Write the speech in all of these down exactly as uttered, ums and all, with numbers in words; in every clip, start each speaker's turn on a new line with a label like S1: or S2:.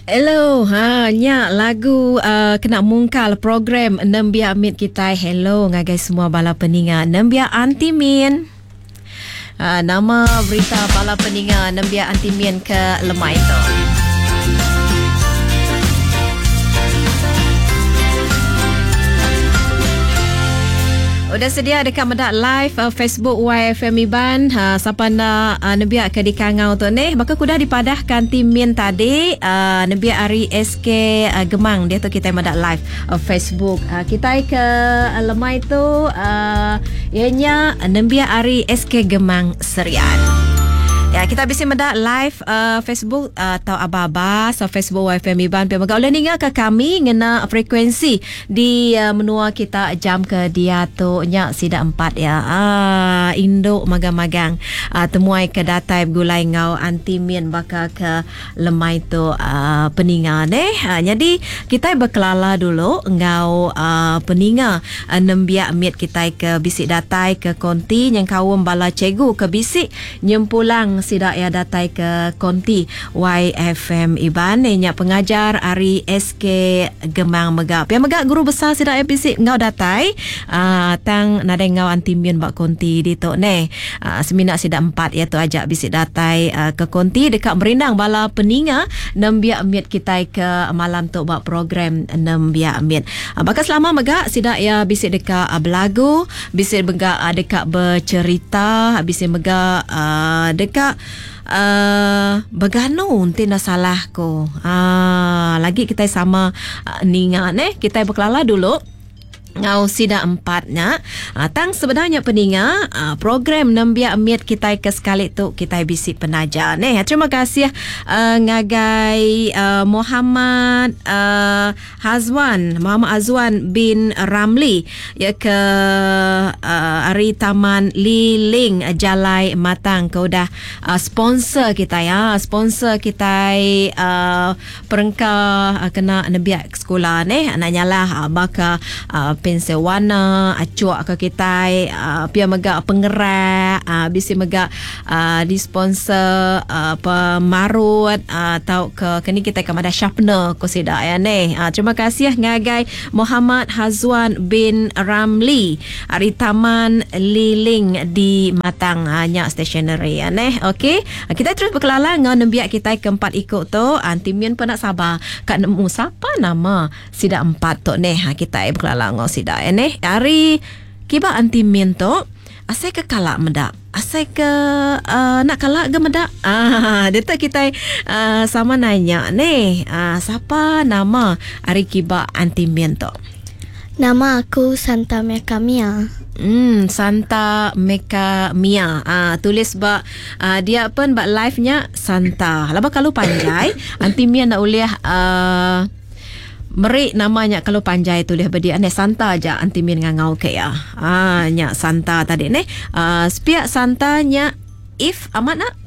S1: Hello, ha nya lagu uh, kena mungkal program Nembia Mit kita. Hello ngagai semua bala peninga Nembia Anti Min. Uh, nama berita bala peninga Nembia Anti Min ke lemah itu. Udah sedia dekat medak live uh, Facebook Y F M Iban. Ha, siapa nak uh, Nebia ke di Kangau tu ni, maka kuda dipadahkan tim Min tadi uh, Nebia Ari S K uh, Gemang. Dia tu kita medak live uh, Facebook. Uh, kita ke uh, lemah itu uh, ianya Nebia Ari S K Gemang Serian. Ya, kita bisa medak live uh, Facebook uh, atau aba-aba so Facebook Y F M Iban. Pia magak ulah ninga ke kami ngena frekuensi di uh, menua kita jam ke dia tu nya sida empat ya. Ah Indo magang-magang uh, temuai ke datai gulai ngau Anti Min baka ke lemai tu uh, peninga ne. Uh, jadi kita berkelala dulu ngau uh, peninga uh, Nembia Mit kita ke bisik datai ke konti yang kawum bala cegu ke bisik nyempulang sida ya datai ke konti Y F M Iban nya pengajar Ari S K Gemang Megap. Ya megap guru besar sida ya bisik ngau datai uh, tang nadai ngau Anti Min bak konti di tok ne. Uh, semina sida empat ya tu ajak bisik datai uh, ke konti dekat merindang bala peninga Nembia Mit kita ke malam tu bak program Nembia Mit. Uh, maka selama megap sida ya bisik dekat uh, belagu, bisik megap uh, dekat bercerita, bisik megap uh, dekat Uh, berganun tidak salah ko. Uh, lagi kita sama uh, ninga ne kita berkelala dulu ngau sida empatnya. Uh, tang sebenarnya peninga uh, program Nembia Mit kita ke sekali tu kita bisik penaja ne. Terima kasih uh, ngagai uh, Muhammad uh, Hazwan Muhammad Azwan bin Ramli ya ke uh, Ari Taman Liling Jalai Matang kau dah uh, sponsor kita ya, sponsor kita uh, perengka uh, kena Nembia sekolah ne. Anaknya lah uh, baka uh, pensel warna acuak ke kita uh, pia megak penggerak uh, bisi megak uh, di sponsor uh, pemarut uh, atau ke kini kita ke mada sharpener ko sida ya ne. Uh, terima kasih ngagai Muhammad Hazwan bin Ramli Ari Taman Liling di Matang hanya uh, stationery ya ne. Okey, uh, kita terus berkelala ngau Nembia kita keempat ikut tu. Anti Min pun nak sabar kat nemu siapa nama sida empat tu ne. Ha, kita berkelala ngau sida ene hari kiba Anti Min tu asai ke kalak medak, asai ke uh, nak kalak ke medak. Ah dia tak kita uh, sama nanya ni uh, siapa nama hari kiba Anti Min tu.
S2: Nama aku Santa Meka Mia.
S1: Hmm, Santa Meka Mia. Ah, tulis bak uh, dia pun bak live nya Santa. Laba kalau panjai Anti Min nak uliah uh, Merik namanya kalau panjai tu dia berdia ne Santa aja Anti Min ngangau ke ya. Ah nya Santa tadi ne. Ah uh, spiak Santa nya if amat nak.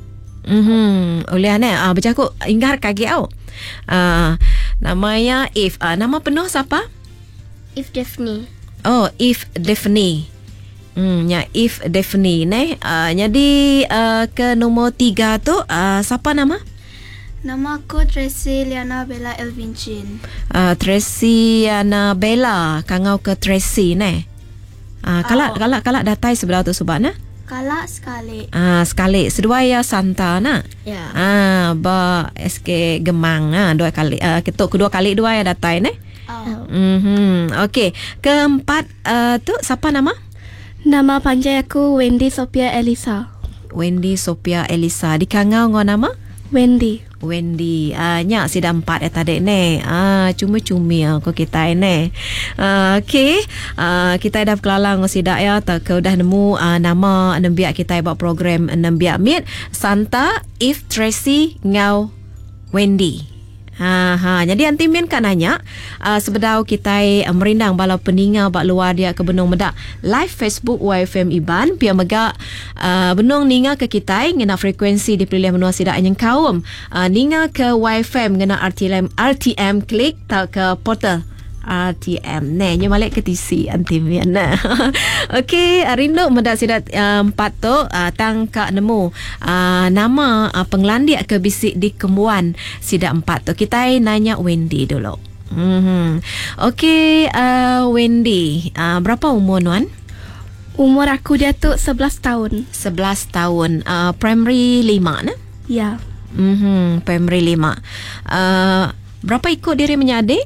S1: Mhm, oleh ne ah uh, bercakap inggar kaki au. Ah uh, namanya if uh, nama penuh siapa?
S2: If Daphne.
S1: Oh, if Daphne. Hmm, nya if Daphne ne. Uh, jadi uh, ke nombor tiga tu uh, siapa nama?
S2: Nama aku Tracy Liana Bella Elvinchin.
S1: Uh, Tracy Liana Bella kangau ke Tracy ne. Uh, kalak, oh. kalak kalak datai sebelah tu subak na?
S2: Kalak sekali.
S1: Ah uh, sekali. Sedua ya Santa na.
S2: Ya.
S1: Ah uh, ba S K Gemang ah uh, dua kali. Uh, ketuk kedua kali dua ya datai ne.
S2: Oh.
S1: Mhm. Okey. Keempat uh, tu siapa nama?
S2: Nama panjang aku Wendy Sophia Elisa.
S1: Wendy Sophia Elisa. Di kangau ngau nama?
S2: Wendy.
S1: Wendy, ah uh, nya sida empat ya tadi ne. Ah cumi-cumi aku kita ne. Uh, okey, uh, kita dah kelalang sida ya tak ke dah nemu uh, nama Nembia kita buat program Nembia Mit Santa if Tracy ngau Wendy. Ha ha, jadi Anti Min kan nanya uh, sebedau kita uh, merindang bala peninga bak luar dia ke benung medak live Facebook Y F M Iban pia megak uh, benung ninga ke kita ngena frekuensi dipilih menua sidak yang kaum uh, ninga ke Y F M ngena R T M R T M klik tak ke portal R T M ne nyo malik ke T C anti mian na. Okey, rindu mendak sidat uh, empat tu uh, tangka nemu uh, nama uh, penglandik ke bisik di Kembuan sidat empat tu. Kita nanya Wendy dulu. Hmm. Okey, uh, Wendy, uh, berapa umur Nuan?
S2: Umur aku dia tu sebelas tahun.
S1: sebelas tahun. Uh, primary lima na?
S2: Ya.
S1: Mhm, primary lima. Uh, berapa ikut diri punya adik?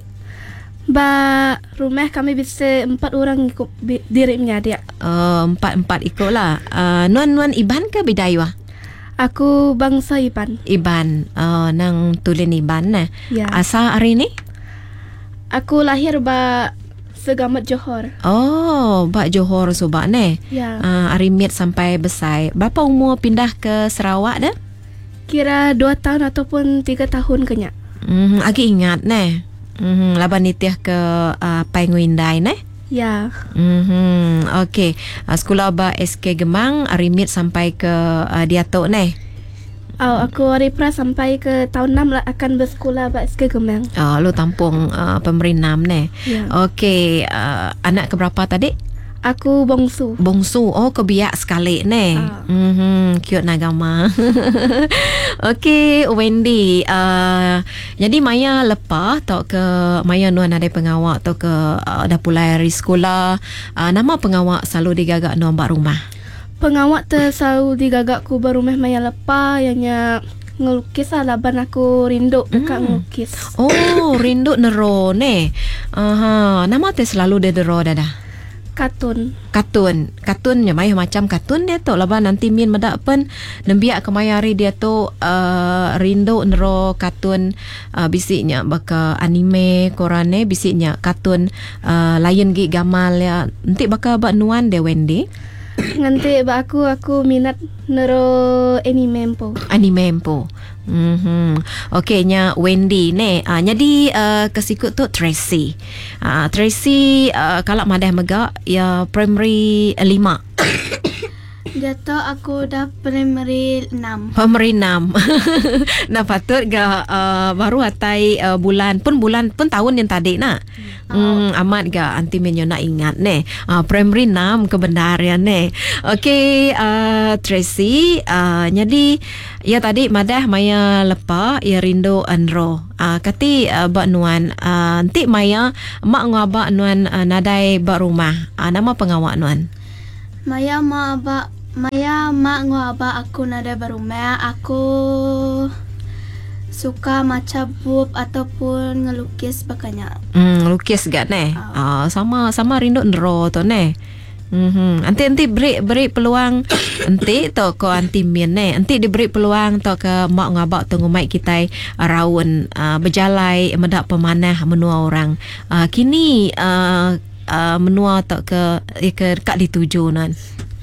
S2: Ba rumah kami bisa empat orang ikut bi- diri punya adik.
S1: Uh, empat-empat ikut lah. Uh, Nuan-nuan Iban ke Bidayuh?
S2: Aku bangsa Iban.
S1: Iban. Uh, nang tulen Iban nah.
S2: Ya.
S1: Asal hari ni?
S2: Aku lahir ba Segamat Johor.
S1: Oh, bak Johor subak ne.
S2: Ya.
S1: Uh, Arimit sampai besar. Berapa umur pindah ke Sarawak dah?
S2: Kira dua tahun ataupun tiga tahun kenya.
S1: Hmm, agak ingat ne. Hmm, laban nitiah ke uh, Penguindai ne.
S2: Ya.
S1: Hmm, okey. Uh, sekolah ba S K Gemang Arimit sampai ke uh, Diatok ne.
S2: Oh, aku hari pra sampai ke tahun enam lah akan bersekolah ba S K Gemang.
S1: Oh, lu tampung uh, pemerintah ne.
S2: Ya.
S1: Okey, uh, anak keberapa tadi?
S2: Aku bongsu.
S1: Bongsu. Oh, kebiak sekali ne.
S2: Ah.
S1: Mhm, cute nagama. Okey, Wendy. Uh, jadi Maya lepas tok ke Maya Nuan ada pengawak tok ke uh, dah pulai dari sekolah. Uh, nama pengawak selalu digagak Nuan bak rumah.
S2: Pengawak tu selalu digagak ku berumah Maya lepas yang ngelukis lah laban aku rindu dekat
S1: Hmm.
S2: ngelukis.
S1: Oh, rindu nero ne. Aha, nama teh selalu dia nero dah.
S2: Kartun.
S1: Kartun. Kartunnya Maya macam kartun dia tu. Laban nanti min medak pen nembiak ke Maya hari dia tu uh, rindu nero kartun uh, bisiknya baka anime korane bisiknya kartun uh, lain gi gamal ya. Nanti baka bak Nuan de Wendy.
S2: Nanti ba aku aku minat nero anime po.
S1: Anime po. Mhm. Okey nya Wendy ne. Uh, jadi uh, kesikut tu Tracy. Uh, Tracy uh, kalau madah megak ya primary uh, lima.
S2: Dia tu aku dah primary enam.
S1: Primary enam. Nah patut ga uh, baru hatai uh, bulan pun bulan pun tahun yang tadi nak. Hmm, amat ga anti menyo nak ingat ne. Uh, primary enam kebenaran ne. Okey uh, Tracy uh, jadi ya tadi madah Maya lepa ya rindu anro. Uh, kati uh, bak Nuan uh, nanti Maya mak ngabak Nuan uh, nadai bak rumah. Uh, nama pengawak Nuan.
S2: Maya ma aba Maya mak ngaba aku nada berumah. Aku suka macam bup ataupun ngelukis bakanya.
S1: Hmm, lukis gak ne. Ah, sama sama rindu nero tu ne. Mhm. Nanti nanti beri beri peluang nanti to ko anti mien ne. Nanti diberi peluang to ke mak ngabak tu ngumai kita raun uh, berjalai medak pemanah menua orang. Uh, kini uh, uh, menua to ke ke dekat dituju nan.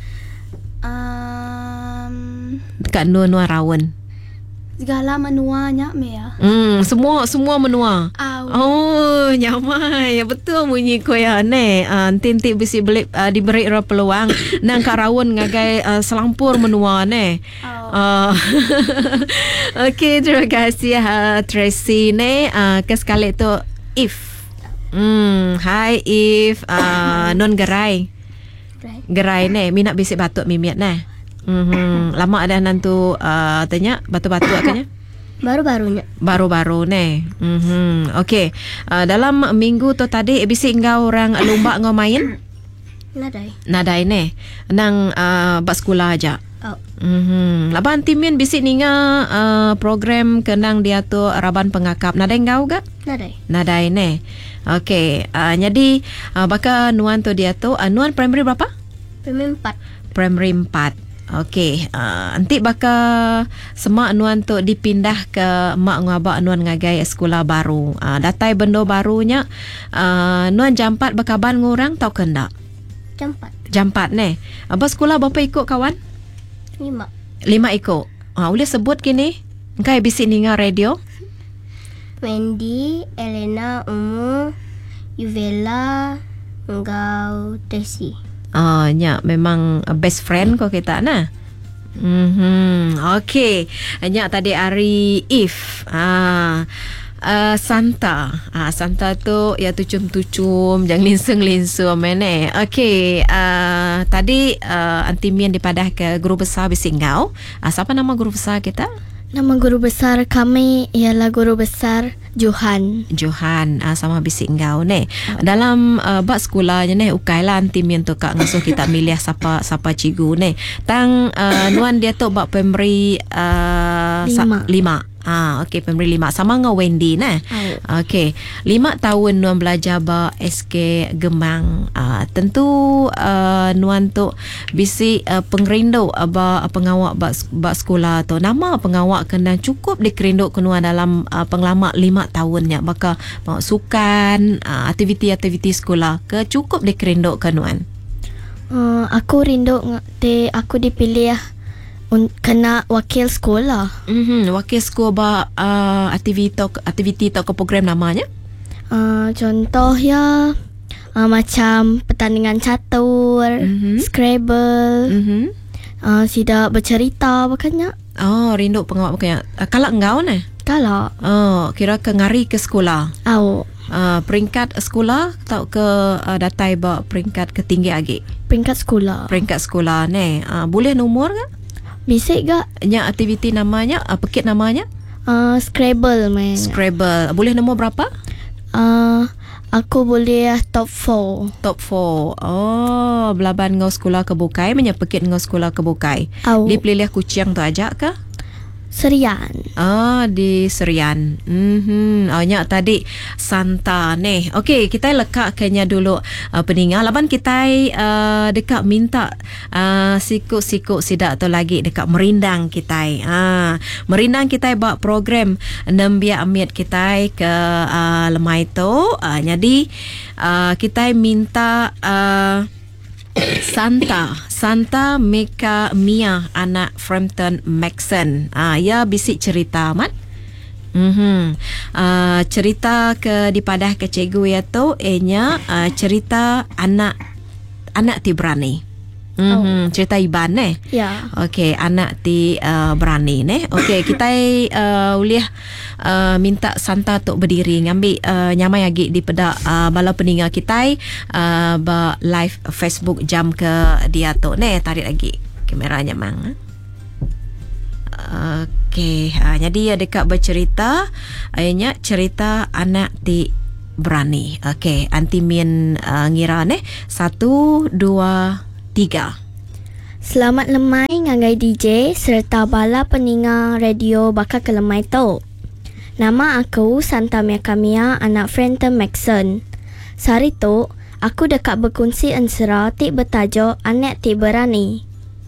S2: Um,
S1: Dekat nua-nua raun.
S2: segala menuanya me ya.
S1: Hmm, semua semua menua.
S2: Au.
S1: Oh, nyamai. Ya betul bunyi ko ya ne. Uh, nanti bisi beli uh, diberi ra peluang nang karawon ngagai uh, selampur menua ne. Uh, Okey, terima kasih uh, Tracy ne. Uh, ke sekali tu If. Hmm, hi If. Uh, non gerai. Gerai ne, minat bisik batuk mimiat ne. Mhm, lama ada nantu uh, tanya batu-batu akanya?
S2: Baru-barunya.
S1: Baru-baru ne. Mhm. Okey. Uh, dalam minggu tu tadi bisik engkau orang lomba ngau main?
S2: Nadai.
S1: Nadai ne. Nang uh, bak sekolah aja.
S2: Oh.
S1: Mhm. Laban timin bisik ninga uh, program kenang dia tu raban pengakap. Nadai engkau gak?
S2: Nadai.
S1: Nadai ne. Okey. Uh, jadi uh, baka Nuan tu dia tu uh, Nuan primary berapa?
S2: Primary empat.
S1: Primary empat. Okey, uh, nanti baka semak Nuan tu dipindah ke mak ngabak Nuan ngagai sekolah baru. Uh, datai benda barunya uh, Nuan jampat bakaban ngurang tau kendak?
S2: Jampat.
S1: Jampat ne. Apa sekolah berapa ikut kawan?
S2: Lima.
S1: Lima ikut. Uh, boleh sebut kini? Engkai bisik ninga radio?
S2: Wendy, Elena, Umu, Yuvela, engkau Tracy.
S1: Ah, nya memang best friend kau kita nah. Mhm. Okey. Nya tadi hari If. Ah. Uh, Santa. Ah, Santa tu ya tucum-tucum, jangan linsung-linsung mana. Okey, uh, tadi uh, Aunty Mian dipadah ke guru besar Bisik Ngau. Uh, siapa nama guru besar kita?
S2: Nama guru besar kami ialah guru besar Johan.
S1: Johan uh, sama Bisik Ngau ni. Oh. Dalam uh, bab sekolahnya ni ukailah Aunty Mian tu kak ngasuh kita milih siapa siapa cikgu ni. Tang uh, nuan dia tu bab primary uh,
S2: lima.
S1: Sa- lima. Ah, okey, primary lima sama dengan Wendy nah. Oh. Okey, lima tahun nuan belajar ba S K Gemang. Ah, tentu uh, nuan tu bisi uh, pengerindu ba pengawak ba, ba sekolah tu. Nama pengawak kena cukup dikerinduk ke nuan dalam uh, pengalaman lima tahunnya. Maka uh, sukan, uh, aktiviti-aktiviti sekolah ke cukup dikerinduk ke nuan.
S2: Uh, aku rindu te aku dipilih Un, kena wakil sekolah.
S1: Mm-hmm. Wakil sekolah ba uh, aktiviti aktiviti atau ke program namanya?
S2: Uh, contoh ya uh, macam pertandingan catur, mm-hmm. Scrabble, mm-hmm. uh, sida bercerita makanya.
S1: Oh, rindu pengawak makanya. Uh, kalau engkau ni?
S2: Kalau.
S1: Oh, kira ke ngari ke sekolah.
S2: Oh.
S1: Uh, peringkat sekolah atau ke uh, datai ba peringkat ketinggi lagi?
S2: Peringkat sekolah.
S1: Peringkat sekolah ni. Uh, boleh nomor ke?
S2: Bisik gak?
S1: Yang aktiviti namanya, uh, pekit namanya?
S2: Uh, Scrabble main.
S1: Scrabble. Boleh nombor berapa?
S2: Uh, aku boleh top four.
S1: Top four. Oh, belaban ngau sekolah ke Bukai, menye pekit ngau sekolah ke Bukai.
S2: Oh.
S1: Di pelilih kucing tu ajak ke?
S2: Serian.
S1: Ah, di Serian. Mhm. Oh, nyak tadi Santa ni. Okey, kita lekak kenya dulu uh, peninggal. Laban kita uh, dekat minta uh, sikuk-sikuk sidak tu lagi dekat merindang kita. Ah, merindang kita buat program nembia amit kita ke uh, lemai tu. Uh, jadi uh, kita minta uh, Santa Santa Meka Mia anak Frampton Maxon. Ah, ya bisik cerita mat. Mhm. Uh, cerita ke dipadah ke cikgu ya tu enya uh, cerita anak anak ti berani. Mhm. Oh. Cerita Iban eh.
S2: Ya.
S1: Okey, anak ti uh, berani ne. Okey, kita uh, uliah uh, minta Santa tok berdiri ngambil uh, nyamai lagi di pedak uh, bala peninggal kita uh, ba live Facebook jam ke dia tok ne tarik lagi kameranya mang. Okey, uh, jadi dekat bercerita ayatnya cerita anak ti berani. Okey, Aunty Mian uh, ngira ne satu dua tiga.
S2: Selamat lemai ngangai D J serta bala peningal radio bakal ke lemai tu. Nama aku Santa Meka Mia anak Frampton Maxon. Sehari tu aku dekat berkongsi ansera tik bertajuk anak tik berani.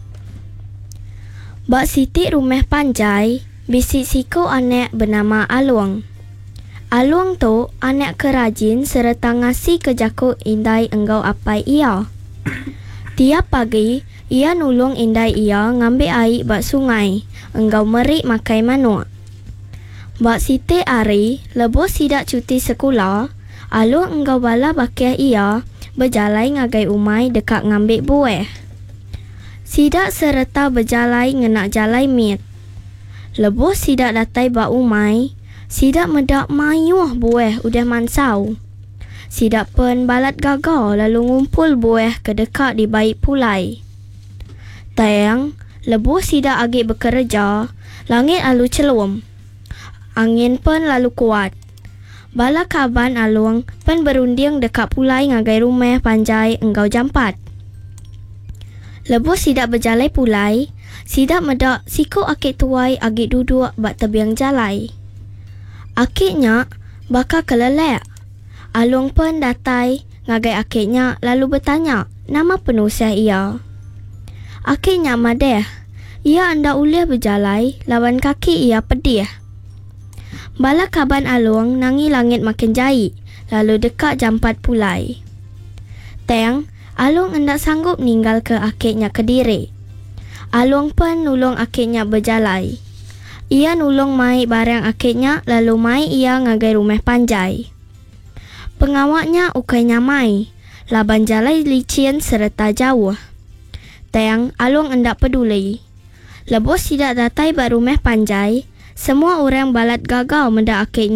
S2: Bak Siti rumah panjai bisik siku anak bernama Aluang. Aluang tu anak kerajin serta ngasih kejaku indai enggau apai ia. Tiap pagi, ia nulung indai ia ngambil air bak sungai, enggau merik makai manuk. Bak Siti hari, lebih sidak cuti sekolah, alu enggau bala bakia ia berjalai ngagai umai dekat ngambil buah. Sidak serta berjalai ngenak jalai mit. Lebih sidak datai bak umai, sidak medak mayuh buah udah mansau. Sidak pun balat gagal lalu ngumpul buah ke dekat di baik pulai. Tayang, lebuh sidak agak bekerja, langit alu celum. Angin pun lalu kuat. Bala kaban aluang pun berunding dekat pulai ngagai rumah panjai enggau jampat. Lebuh sidak berjalai pulai, sidak medak siku akik tuai agak duduk bak tebiang jalai. Akiknya bakal kelelek. Alung pun datai ngagai akiknya lalu bertanya nama penusia ia. Akiknya madeh. Ia anda ulih berjalai lawan kaki ia pedih. Bala kaban Alung nangi langit makin jahit lalu dekat jampat pulai. Teng, Alung hendak sanggup ninggal ke akiknya Kediri. Alung pun nulung akiknya berjalai. Ia nulung mai barang akiknya lalu mai ia ngagai rumah panjai. Pengawaknya ukainya mai, laban jalai licin serta jauh. Teng, Alung hendak peduli. Lebos tidak datai bak rumah panjai, semua orang balat gagal mendak akiknya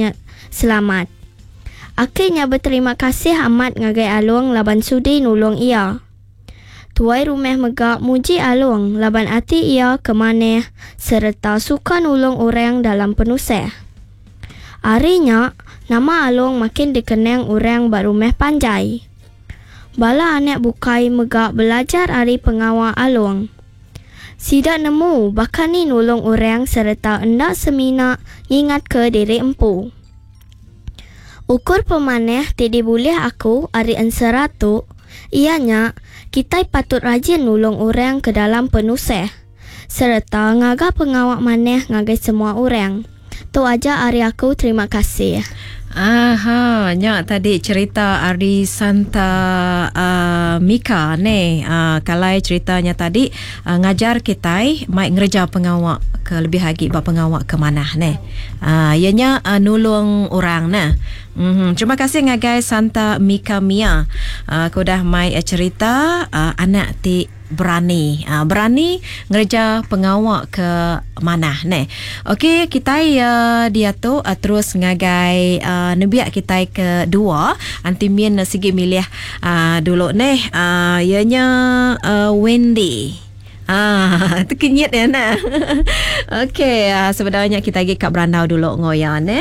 S2: selamat. Akhirnya berterima kasih amat ngagai Alung laban sudi nulung ia. Tuai rumah megak muji Alung laban hati ia kemaneh serta suka nulung orang dalam penuseh. Harinya, nama Alung makin dikenang orang berumah Panjai. Bala anak bukai megak belajar hari pengawal Alung. Sidak nemu bahkan ni nulung orang serta endak semina ingat ke diri empu. Ukur pemaneh tidak boleh aku hari enseratu, ianya kita patut rajin nulung orang ke dalam penuseh. Serta ngaga pengawak maneh ngagai semua orang. Tu aja hari aku terima kasih.
S1: Aha, nyak tadi cerita Ari Santa uh, Mika ni. Uh, kalau ceritanya tadi uh, ngajar kita mai ngerja pengawak ke lebih lagi bab pengawak ke mana ni. Uh, ianya uh, nulung orang nah. Mm-hmm. Terima kasih ngagai Santa Mika Mia. Uh, kau dah mai uh, cerita uh, anak ti berani uh, berani ngerja pengawak ke mana ne. Okey, kita uh, dia tu uh, terus ngagai uh, nebiak kita kedua antimin uh, segi milih uh, dulu ne uh, ianya uh, Wendy. Ah, tu kenyit ya nah. Okey, uh, sebenarnya kita pergi kat berandau dulu ngoyan ne.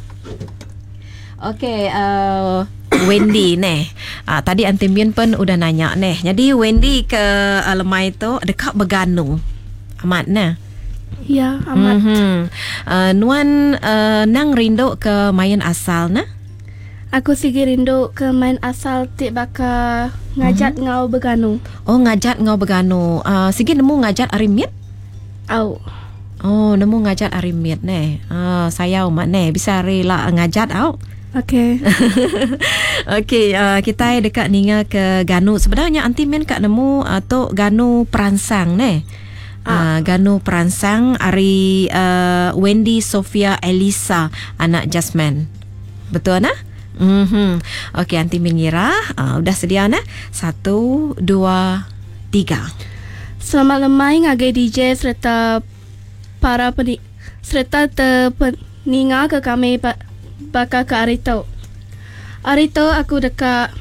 S1: Okey, uh, Wendy ni. Uh, tadi Antimin pun udah nanya ni. Jadi Wendy ke uh, lemai tu dekat Beganu. Amat nah.
S2: Ya, amat.
S1: Mm-hmm. Uh, Nuan uh, nang rindu ke main asal nah?
S2: Aku sigi rindu ke main asal tik baka ngajat mm-hmm. ngau Beganu.
S1: Oh, ngajat ngau Beganu. Uh, sigi nemu ngajat arimit?
S2: Au.
S1: Oh, nemu ngajat arimit ni. Uh, saya umat ni bisa rela ngajat au.
S2: Okey.
S1: Okey, uh, kita dekat ninga ke Ganu. Sebenarnya Antimin kat nemu atau uh, Ganu peransang ni. Uh, Ganu peransang ari uh, Wendy Sofia Elisa anak Jasmine. Betul nah? Mhm. Okey, Antimin ngira uh, udah sedia nah? Satu, dua, tiga.
S2: Selamat lemai ngagai D J serta para peni serta te peninga ke kami pak baka ke Arito. Arito aku dekat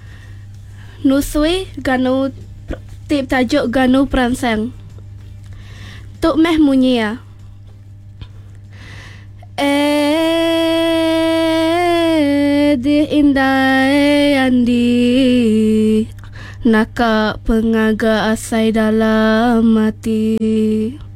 S2: Nusui Ganu tip tajuk Ganu Peransang. Tuk meh munyia. Eh di indai andi naka pengaga asai dalam mati.